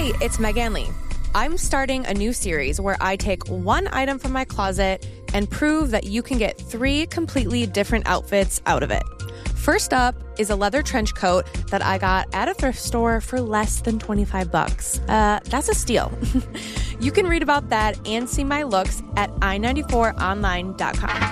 Hey, it's Megan Lee. I'm starting a new series where I take one item from my closet and prove that you can get 3 completely different outfits out of it. First up is a leather trench coat that I got at a thrift store for less than $25. That's a steal. You can read about that and see my looks at i94online.com.